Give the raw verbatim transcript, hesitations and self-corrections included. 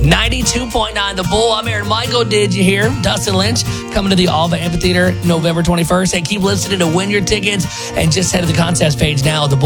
ninety-two point nine The Bull. I'm Aaron Michael. Did you hear? Dustin Lynch coming to the Alva Amphitheater November twenty-first. And keep listening to win your tickets. And just head to the contest page now at the bull